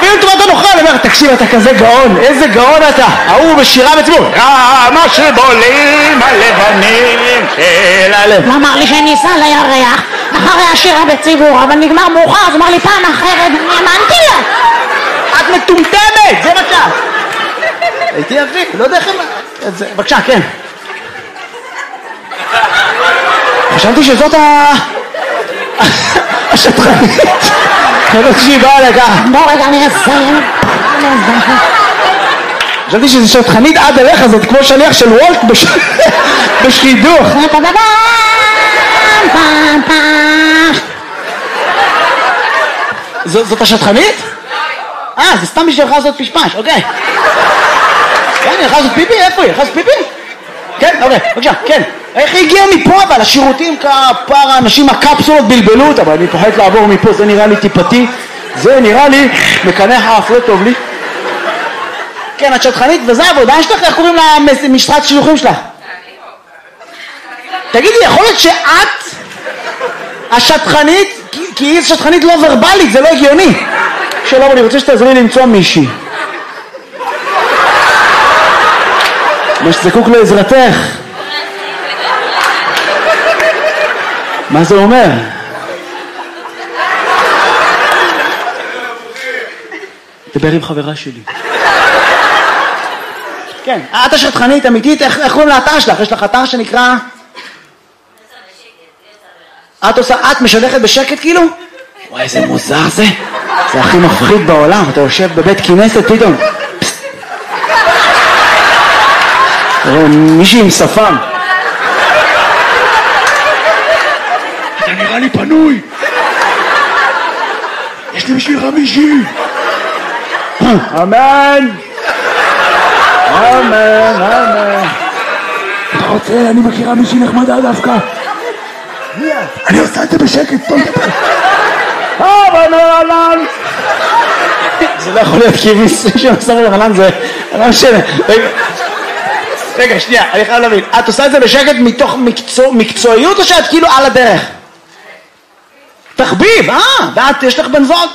אפילו טובת הנוכל, אני אומר, תקשיב, אתה כזה גאון, איזה גאון אתה, ההוא בשירה בציבור, מה שבולים הלבנים של הלב. הוא אמר לי שניסה לירח אחרי השירה בציבור, אבל נגמר מאוחר, אז אמר לי פעם אחרת, האמנתי לה. את מטומטמת, זה מה שאת. הייתי יפי, לא יודע איך הם... בבקשה, כן. חשבתי שזאת השטרנית. חשבתי שהיא באה לכך. בוא רגע, אני אסיים. חשבתי שזה שטרנית עד אליך, זאת כמו שליח של וולט בשידוך. זאת השטרנית? זה סתם בשביל לך לעשות פשפש, אוקיי. כן, היא הלכה לעשות פיפי? איפה היא? הלכה לעשות פיפי? כן, אוקיי, בבקשה, כן. איך היא הגיעה מפה אבל? השירותים כפר האנשים הקפסולות בלבלו אותה, אבל אני פוחד לעבור מפה, זה נראה לי טיפתי, זה נראה לי מקנח האף, לא טוב לי. כן, את שטחנית, וזה העבודה שלך, איך קוראים למשרת שילוחים שלך? תגידי, יכול להיות שאת השטחנית, כי היא שטחנית לא ורבלית, זה לא הגיוני. שלום, אני רוצה שתעזרי לי למצוא מישהי. מה שזקוק לעזרתך. מה זה אומר? דבר עם חברה שלי. כן, את השטחנית אמיתית, איך קוראים לאתר שלך? יש לך אתר שנקרא... את משדכת בשקט כאילו? וואי, איזה מוזר זה. זה הכי מפחיד בעולם, אתה יושב בבית כנסת פתאום. מישהי עם שפם. אתה נראה לי פנוי. יש לי בשבילך מישהי. אמן. אמן, אמן. אתה רוצה, אני מכירה מישהי נחמדה דווקא. אני עושה את זה בשקט, טוב יותר. אמן. זה לא יכול להיות כי מישהו שעושה רבנן זה לא משנה. רגע, שנייה, אני חייב להבין. את עושה את זה בשקט מתוך מקצועיות או שאת כאילו על הדרך? תחביב, ואת, יש לך בן זוג?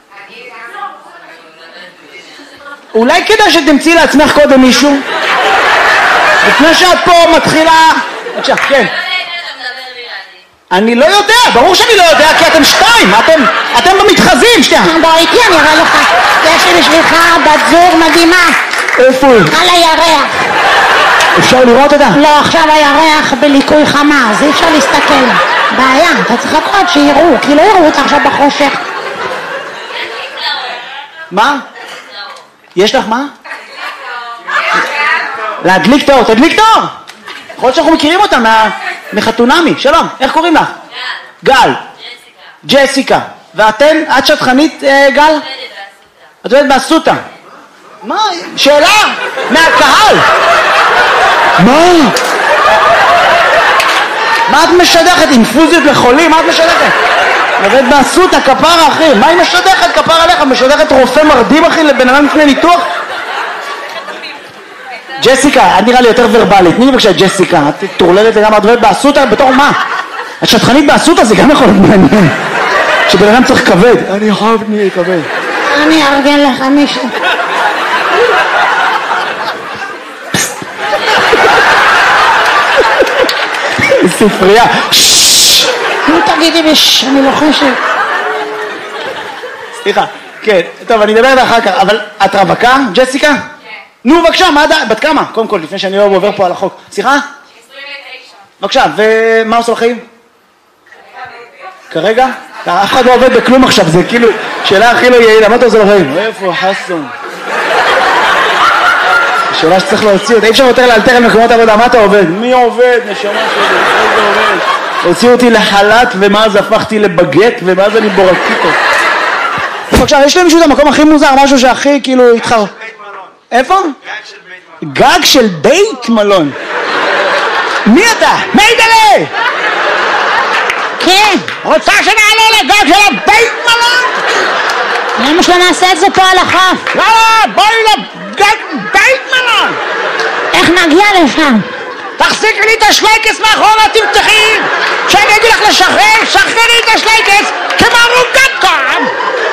אולי כדאי שתמצאי לעצמך קודם מישהו? לפני שאת פה מתחילה... בבקשה, כן. אני לא יודע, ברור שאני לא יודע, כי אתם שתיים, אתם במתחזים, שנייה. בוא איתי, אני אראה לך. יש לי בשבילך בת זוג מדהימה. איפה היא? על הירח. אפשר לראות אותה? לא, עכשיו הירח בליקוי חמה, אז אי אפשר להסתכל. בעיה, אתה צריך לקרוא שיראו, כי לא יראו אותה עכשיו בחושך. מה? יש לך מה? להדליק תור, תדליק תור! יכול להיות שאנחנו מכירים אותה מחתונמי. שלום, איך קוראים לך? גל. ג'סיקה. ואתן? את שטחנית, גל? את עובדת באסותא. מה? שאלה? מהקהל. מה? מה את משדכת? אינפוזיות לחולים? מה את משדכת? עובדת באסותא, כפרה אחי. מה היא משדכת? כפרה עליך. משדכת רופא מרדים אחי לבן אדם לפני ניתוח? ג'סיקה, את נראה לי יותר ורבלית. תני לי בבקשה ג'סיקה, את תורללת לגמרי, את עובדת באסותא בתור מה? את שטחנית באסותא זה גם יכול להיות מעניין. שבן אדם צריך כבד. אני חייב נהיה כבד. אני ארגן לך מישהו. ספרייה. נו תגידי ביש, אני לוחשת. סליחה, כן, טוב אני אדבר אחר כך, אבל את רווקה, ג'סיקה? כן. נו בבקשה, בת כמה? קודם כל, לפני שאני לא עובר פה על החוק. סליחה? 29. בבקשה, ומה עושה לחיים? כרגע? אף אחד לא עובד בכלום עכשיו, זה כאילו שאלה הכי לא יעילה, מה אתה עושה לחיים? איפה חסון? שאלה שצריך להוציא אותה, אי אפשר יותר לאלתר על מקומות עבודה, מה אתה עובד? מי עובד? נשמה שלי, איזה עובד? הוציאו אותי לחל"ת ומאז הפכתי לבגט ומאז אני בורקיטו. בבקשה, יש להם מישהו את המקום הכי מוזר, משהו שהכי כאילו התחר... איפה? גג של בית מלון. מי אתה? מיידלה! כן. רוצה שנעלה לגג של הבית מלון? למה שלא נעשה את זה פה על החוף? לא, בואי לגג בית מלון! איך נגיע לשם? תחזיקי לי את השלייקס מאחורה, תמתחי! כשאני אגיד לך לשחרר, שחררי את השלייקס כמו רוגטקה!